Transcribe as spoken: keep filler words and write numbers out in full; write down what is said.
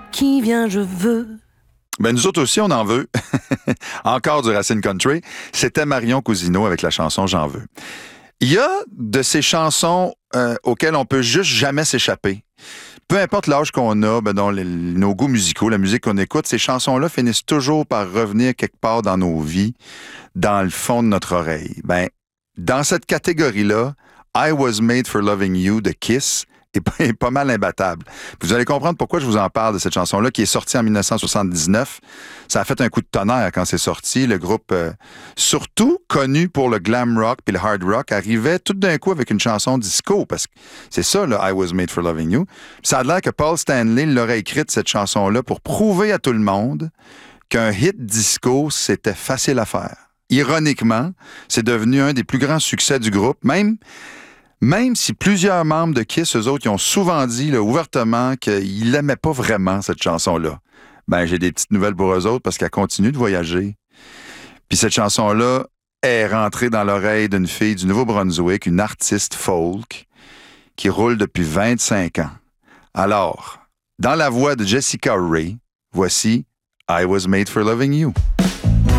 qui vient, je veux. Ben nous autres aussi, on en veut. Encore du Racine Country. C'était Marion Cousineau avec la chanson « J'en veux ». Il y a de ces chansons euh, auxquelles on peut juste jamais s'échapper. Peu importe l'âge qu'on a, ben dans les, nos goûts musicaux, la musique qu'on écoute, ces chansons-là finissent toujours par revenir quelque part dans nos vies, dans le fond de notre oreille. Ben, dans cette catégorie-là, « I Was Made for Loving You » de Kiss est pas, est pas mal imbattable. Vous allez comprendre pourquoi je vous en parle de cette chanson-là, qui est sortie en dix-neuf cent soixante-dix-neuf. Ça a fait un coup de tonnerre quand c'est sorti. Le groupe, euh, surtout connu pour le glam rock puis le hard rock, arrivait tout d'un coup avec une chanson disco, parce que c'est ça, le « I Was Made for Loving You ». Ça a l'air que Paul Stanley l'aurait écrite, cette chanson-là, pour prouver à tout le monde qu'un hit disco, c'était facile à faire. Ironiquement, c'est devenu un des plus grands succès du groupe, même... Même si plusieurs membres de Kiss, eux autres, ils ont souvent dit là, ouvertement qu'ils n'aimaient pas vraiment cette chanson-là. Ben, j'ai des petites nouvelles pour eux autres parce qu'elle continue de voyager. Puis cette chanson-là est rentrée dans l'oreille d'une fille du Nouveau-Brunswick, une artiste folk, qui roule depuis vingt-cinq ans. Alors, dans la voix de Jessica Rae, voici « I Was Made for Loving You ».